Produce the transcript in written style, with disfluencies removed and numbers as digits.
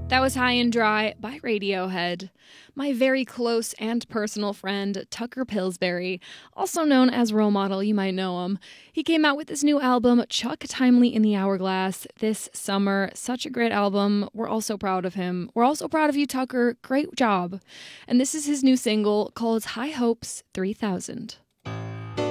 That was High and Dry by Radiohead. My very close and personal friend, Tucker Pillsbury, also known as Role Model, you might know him. He came out with his new album, Chuck Timely in the Hourglass, this summer. Such a great album. We're all so proud of him. We're also proud of you, Tucker. Great job. And this is his new single called High Hopes 3000.